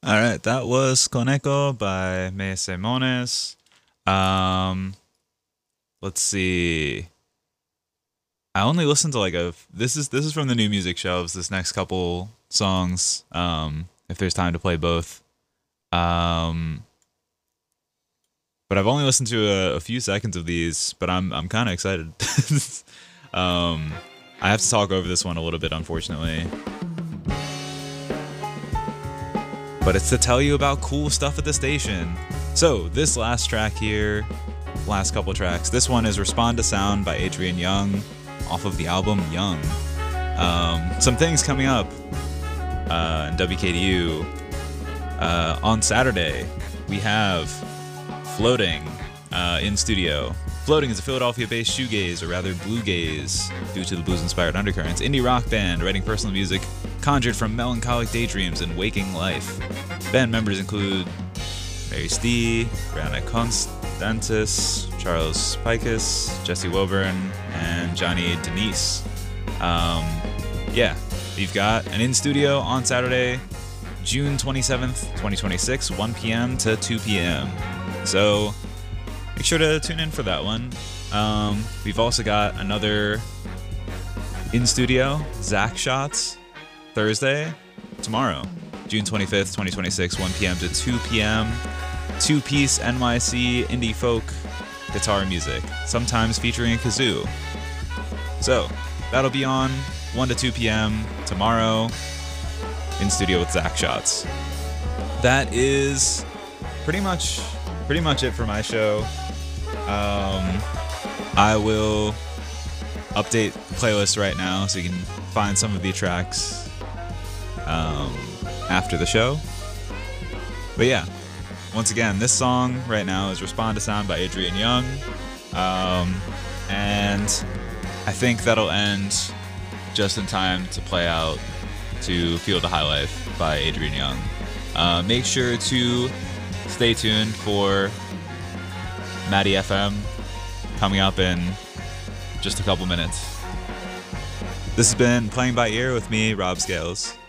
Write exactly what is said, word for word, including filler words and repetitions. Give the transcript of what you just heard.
All right, that was Coneco by Me Simones. Um, let's see. I only listened to like a. This is this is from the new music shelves. This next couple songs. Um, if there's time to play both. Um, but I've only listened to a, a few seconds of these. But I'm I'm kind of excited. um, I have to talk over this one a little bit, unfortunately. But it's to tell you about cool stuff at the station. So this last track here, last couple tracks, this one is Respond to Sound by Adrian Young off of the album Young. Um, some things coming up uh, in W K D U. Uh, on Saturday, we have Floating uh, in studio. Floating is a Philadelphia-based shoegaze, or rather bluegaze, due to the blues-inspired undercurrents, indie rock band writing personal music conjured from melancholic daydreams and waking life. Band members include Mary Stee, Brianna Constantis, Charles Picus, Jesse Woburn, and Johnny Denise. Um, yeah, we've got an in-studio on Saturday, June twenty-seventh, twenty twenty-six, one p.m. to two p.m. So make sure to tune in for that one. Um, we've also got another in-studio, Zach Shots, Thursday, tomorrow, June twenty-fifth, twenty twenty-six, one p.m. to two p.m. Two-piece N Y C indie folk guitar music, sometimes featuring a kazoo. So that'll be on one to two p.m. tomorrow, in studio with Zach Shots. That is pretty much pretty much it for my show. Um, I will update the playlist right now so you can find some of the tracks um, after the show. But yeah, once again, this song right now is Respond to Sound by Adrian Young. Um, and I think that'll end just in time to play out to Feel the High Life by Adrian Young. Uh, make sure to stay tuned for Maddie F M coming up in just a couple minutes. This has been Playing by Ear with me, Rob Scales.